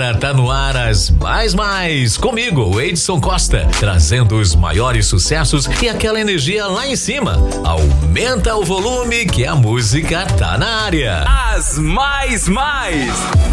Agora tá no ar as mais comigo, Edson Costa, trazendo os maiores sucessos e aquela energia lá em cima. Aumenta o volume que a música tá na área. As mais.